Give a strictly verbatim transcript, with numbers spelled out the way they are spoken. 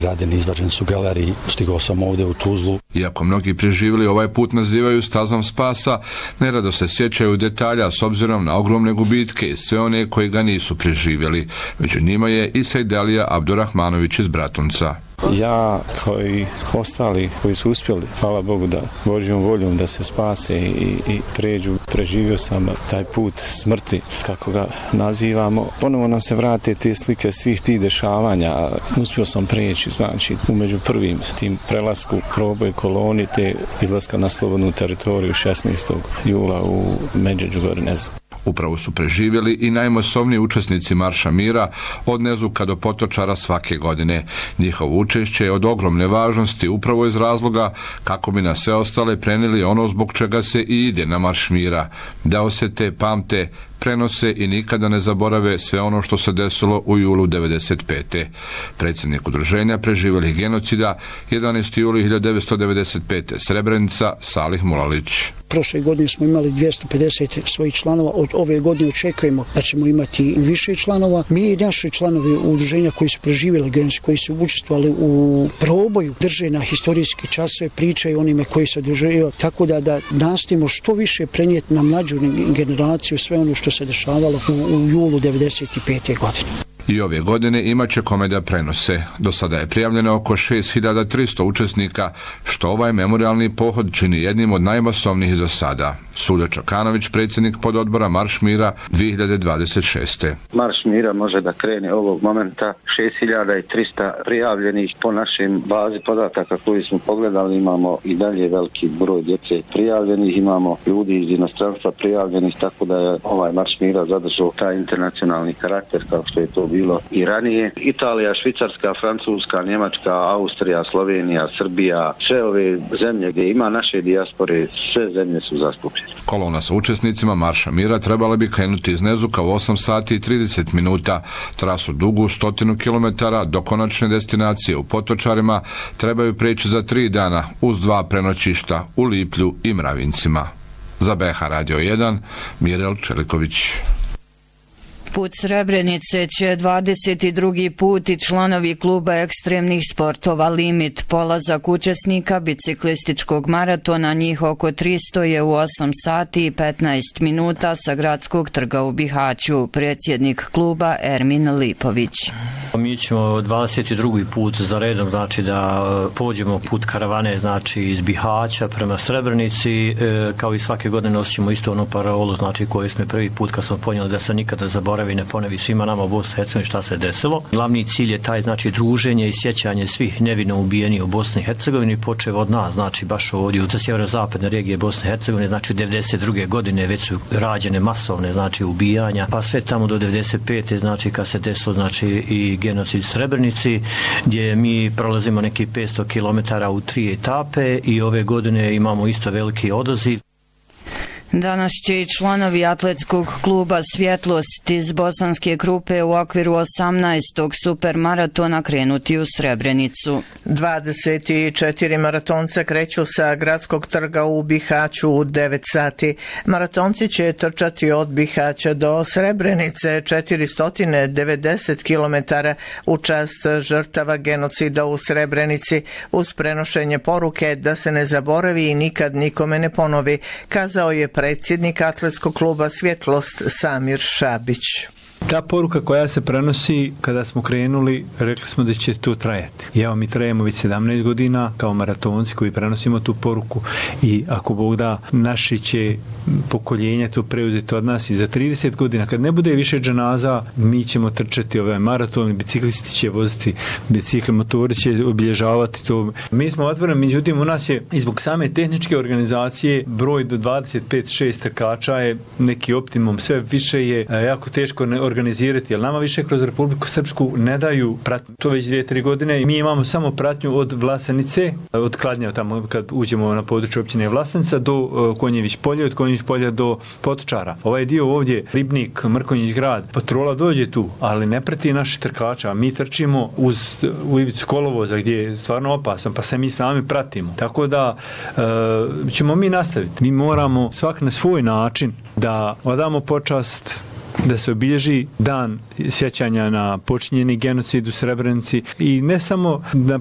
Rađeni, izvađeni su galeriji, stigao sam ovdje u Tuzlu. Iako mnogi preživjeli ovaj put nazivaju stazom spasa, nerado se sjećaju detalja s obzirom na ogromne gubitke i sve one koji ga nisu preživjeli. Među njima je i Sejdelija Abdurahmanović iz Bratunca. Ja kao i ostali koji su uspjeli, hvala Bogu da Božjom voljom da se spase i, i pređu, preživio sam taj put smrti, kako ga nazivamo. Ponovo nam se vrate te slike svih tih dešavanja. Uspio sam preći, znači, umeđu prvim tim prelasku proboj koloni te izlaska na slobodnu teritoriju šesnaestog jula u Međeđugornezu. Upravo su preživjeli i najmasovniji učesnici Marša mira od Nezuka do Potočara svake godine. Njihovo učešće je od ogromne važnosti upravo iz razloga kako bi na sve ostale prenijeli ono zbog čega se i ide na Marš mira, da osjete, pamte, prenose i nikada ne zaborave sve ono što se desilo u julu devedeset pete. Predsjednik udruženja preživjelih genocida jedanaesti juli hiljadu devetsto devedeset pete. Srebrenica Salih Mulalić. Prošle godine smo imali dvjesto pedeset svojih članova, od ove godine očekujemo da ćemo imati više članova. Mi i naši članovi udruženja koji su preživjeli genocid, koji su učestvovali u proboju, drže na historijske časove, pričaju onime koji se doživio, tako da, da nastavimo što više prenijeti na mlađu generaciju sve ono što se dešavalo u, u julu devedeset pete. godine. I ove godine imaće kome da prenose. Do sada je prijavljeno oko šest hiljada tristo učesnika, što ovaj memorialni pohod čini jednim od najmasovnijih do sada. Suljo Čokanović, predsjednik pododbora Marš mira dvije hiljade dvadeset šeste. Marš mira može da krene ovog momenta šest hiljada trista prijavljenih. Po našem bazi podataka koji smo pogledali imamo i dalje veliki broj djece prijavljenih, imamo ljudi iz inostranstva prijavljenih, tako da je ovaj Marš mira zadržao taj internacionalni karakter kao što je to bilo i ranije. Italija, Švicarska, Francuska, Njemačka, Austrija, Slovenija, Srbija, sve ove zemlje gdje ima naše dijaspore, sve zemlje su zastupljene. Kolona sa učesnicima Marša mira trebala bi krenuti iz Nezuka u osam sati i trideset minuta. Trasu dugu stotinu kilometara do konačne destinacije u Potočarima trebaju preći za tri dana uz dva prenoćišta u Liplju i Mravincima. Za B H Radio jedan, Mirel Čeliković. Put Srebrenice će dvadeset drugi put i članovi kluba ekstremnih sportova Limit. Polazak učesnika biciklističkog maratona, njih oko tristo, je u osam sati i petnaest minuta sa gradskog trga u Bihaću. Predsjednik kluba Ermin Lipović. Mi ćemo dvadeset drugi put za redom, znači da pođemo put karavane, znači iz Bihaća prema Srebrenici, kao i svake godine nosit ćemo isto onu parolu, znači koju smo prvi put kad smo ponijeli da se nikada zaboravimo i ne ponovi svima nama u Bosni i Hercegovini šta se desilo. Glavni cilj je taj, znači, druženje i sjećanje svih nevino ubijenih u Bosni i Hercegovini, počev od nas, znači baš ovdje sa sjeverozapadne regije Bosne i Hercegovine, znači devedeset druge godine već su rađene masovne, znači, ubijanja, pa sve tamo do devedeset pete znači kad se desilo, znači, i genocid Srebrenici, gdje mi prolazimo neki petsto kilometara u tri etape i ove godine imamo isto veliki odaziv. Danas će i članovi atletskog kluba Svjetlost iz Bosanske Krupe u okviru osamnaestog supermaratona krenuti u Srebrenicu. dvadeset četiri maratonca kreću sa gradskog trga u Bihaću u devet sati. Maratonci će trčati od Bihaća do Srebrenice četiristo devedeset kilometara u čast žrtava genocida u Srebrenici, uz prenošenje poruke da se ne zaboravi i nikad nikome ne ponovi, kazao je predsjednik atletskog kluba Svjetlost Samir Šabić. Ta poruka koja se prenosi kada smo krenuli, rekli smo da će to trajati. I evo mi trajemo već sedamnaest godina kao maratonci koji prenosimo tu poruku i ako Bog da, naši će pokoljenja to preuzeti od nas i za trideset godina. Kad ne bude više džanaza, mi ćemo trčati ovaj maraton, biciklisti će voziti bicikle, motori će obilježavati to. Mi smo otvoreni, međutim u nas je i zbog same tehničke organizacije broj do dvadeset pet šest trkača je neki optimum, sve više je jako teško organizirati, jer nama više kroz Republiku Srpsku ne daju pratnju. To već dvije, tri godine. Mi imamo samo pratnju od Vlasenice, od Kladnja, tamo kad uđemo na područje općine Vlasenica, do Konjević polja, od Konjević polja do Potočara. Ovaj dio ovdje, Ribnik, Mrkonjić grad, patrola dođe tu, ali ne prati naši trkača. Mi trčimo uz u ivicu kolovoza gdje je stvarno opasno, pa se mi sami pratimo. Tako da e, ćemo mi nastaviti. Mi moramo svak na svoj način da odamo počast da se obilježi dan sjećanja na počinjeni genocid u Srebrenici i ne samo na